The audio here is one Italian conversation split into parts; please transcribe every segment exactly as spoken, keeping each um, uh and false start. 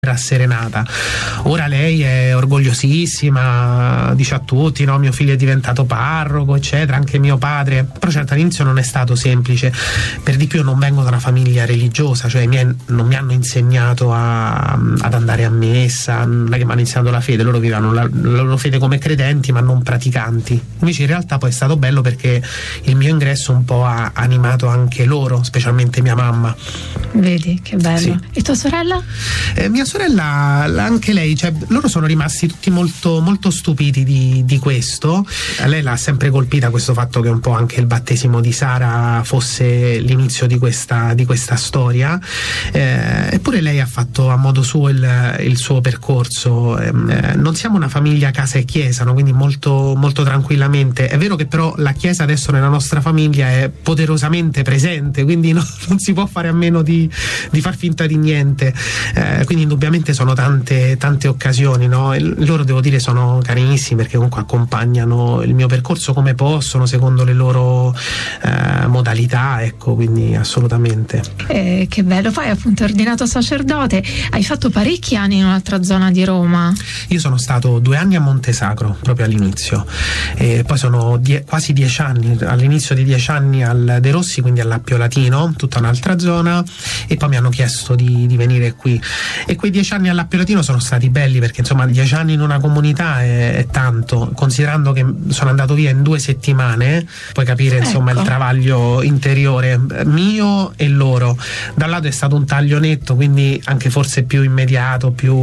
rasserenata. Ora lei è orgogliosissima, dice a tutti, no, mio figlio è diventato parroco, eccetera, anche mio padre. Però certo all'inizio non è stato semplice, per di più non vengo da una famiglia religiosa, cioè i miei non mi hanno insegnato a, ad andare a messa, non è che mi hanno insegnato la fede, loro vivevano la, la loro fede come credenti ma non praticanti. Invece in realtà poi è stato bello perché il mio ingresso un po' ha animato anche loro, specialmente mia mamma. Vedi, che bello. Sì. E tua sorella? Eh, mia sorella, anche lei, cioè loro sono rimasti tutti molto, molto stupiti di, di questo. A lei l'ha sempre colpita questo fatto che un po' anche il battesimo di Sara fosse l'inizio di questa, di questa storia, eh, eppure lei ha fatto a modo suo il, il suo percorso. Eh, non siamo una famiglia casa e chiesa, no? Quindi molto, molto tranquillamente. È vero che però la chiesa adesso nella nostra famiglia è poderosamente presente, quindi no, non si può fare a meno di, di far finta di niente. Eh, quindi indubbiamente sono tante, tante occasioni, no? E loro, devo dire, sono carinissimi perché comunque accompagnano il mio percorso come possono, secondo le loro eh, modalità, ecco, quindi assolutamente. Eh, che bello, poi appunto ordinato sacerdote, hai fatto parecchi anni in un'altra zona di Roma. Io sono stato due anni a Montesacro proprio all'inizio, e poi sono die- quasi dieci anni, all'inizio di dieci anni al De Rossi, quindi all'Appio Latino, tutta un'altra zona, e poi mi hanno chiesto di, di venire qui. E quei dieci anni all'Appio Latino sono stati belli perché insomma dieci anni in una comunità è, è tanto, considerando che sono andato via in due settimane, puoi capire insomma, ecco, il travaglio interiore mio e loro. Da un lato è stato un taglio netto, quindi anche forse più immediato, più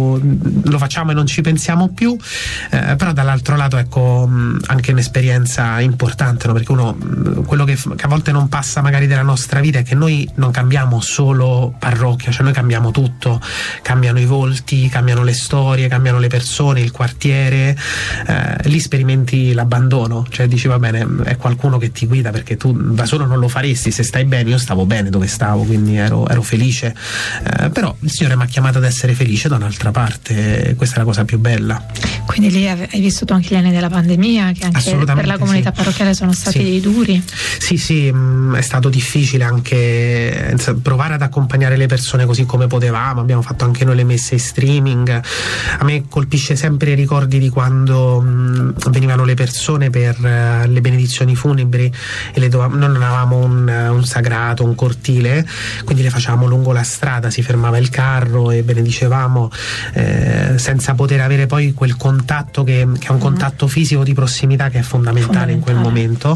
lo facciamo e non ci pensiamo più, eh, però dall'altro lato ecco anche un'esperienza importante, no? Perché uno, quello che, che a volte non passa magari della nostra vita è che noi non cambiamo solo parrocchia, cioè noi cambiamo tutto, cambiano i volti, cambiano le storie, cambiano le persone, il quartiere, eh, lì sperimenti l'abbandono, cioè dici va bene, è qualcuno che ti guida perché tu da solo non lo faresti, se stai bene. Io stavo bene dove stavo, quindi ero, ero felice, eh, però il Signore mi ha chiamato ad essere felice da un'altra parte, questa è la cosa più bella. Quindi lì hai vissuto anche gli anni della pandemia, che anche per la comunità sì. parrocchiale sono stati sì. duri. Sì, sì, mh, è stato difficile anche provare ad accompagnare le persone così come potevamo, abbiamo fatto anche noi le messe in streaming. A me colpisce sempre i ricordi di quando mh, venivano le persone per uh, le benedizioni funebri e le dovevamo, noi non avevamo un, un sagrato, un cortile, quindi le facevamo lungo la strada, si fermava il carro e benedicevamo, eh, senza poter avere poi quel contatto che, che è un contatto fisico di prossimità che è fondamentale, fondamentale. in quel momento.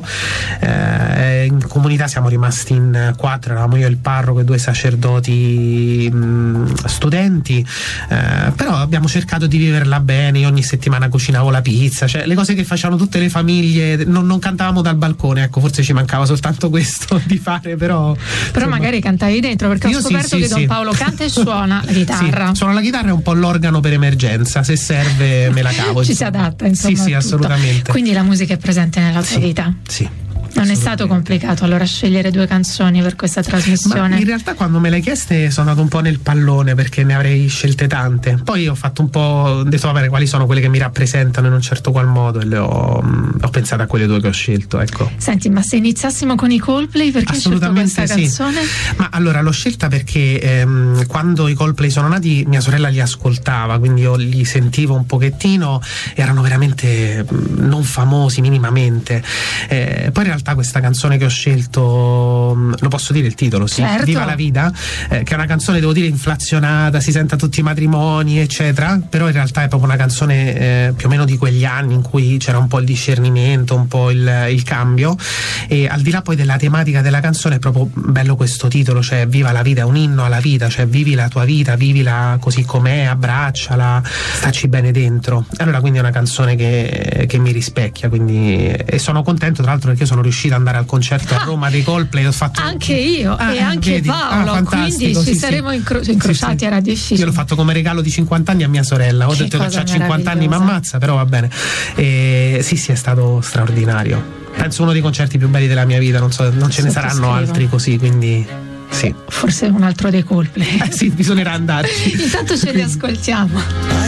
Eh, in comunità siamo rimasti in quattro, eravamo io, il parroco e due sacerdoti mh, studenti, eh, però abbiamo cercato di viverla bene. Io ogni settimana cucinavo la pizza, cioè le cose che facevano tutte le famiglie, non, non cantavamo dal balcone, ecco, forse ci mancava soltanto questo di fare, però però insomma, magari cantavi dentro, perché ho scoperto sì, sì, che Don sì. Paolo canta e suona la chitarra. Sì, suona la chitarra, è un po' l'organo per emergenza, se serve me la cavo. Ci si adatta, insomma. Sì, sì, assolutamente. Quindi la musica è presente nella tua sì, vita? Sì. Non è stato complicato allora scegliere due canzoni per questa trasmissione? Ma in realtà quando me le hai chieste sono andato un po' nel pallone, perché ne avrei scelte tante. Poi ho fatto un po', ho detto vabbè, quali sono quelle che mi rappresentano in un certo qual modo, e le ho, ho pensato a quelle due che ho scelto, ecco. Senti, ma se iniziassimo con i Coldplay, perché hai scelto questa sì. canzone? Ma allora l'ho scelta perché ehm, quando i Coldplay sono nati mia sorella li ascoltava, quindi io li sentivo un pochettino, erano veramente non famosi minimamente, eh, poi in realtà questa canzone che ho scelto, lo posso dire il titolo, sì? Certo. Viva la vita, eh, che è una canzone, devo dire, inflazionata, si sente a tutti i matrimoni eccetera, però in realtà è proprio una canzone eh, più o meno di quegli anni in cui c'era un po' il discernimento, un po' il, il cambio, e al di là poi della tematica della canzone è proprio bello questo titolo, cioè Viva la vita, è un inno alla vita, cioè vivi la tua vita, vivila così com'è, abbracciala, staci bene dentro. Allora quindi è una canzone che, che mi rispecchia, quindi, e sono contento tra l'altro perché io sono riuscito ad andare al concerto ah, a Roma dei Coldplay, ho fatto anche io ah, e anche vedi? Paolo, ah, quindi ci sì, saremo sì. incro- incrociati, sì, sì. Era difficile. Io l'ho fatto come regalo di cinquanta anni a mia sorella, ho che detto che c'ha cinquanta anni, mi ammazza, però va bene. E, sì sì, è stato straordinario, penso uno dei concerti più belli della mia vita, non so, non ce ne saranno altri così, quindi sì. Forse un altro dei Coldplay. Eh sì, bisognerà andarci. Intanto ce li ascoltiamo.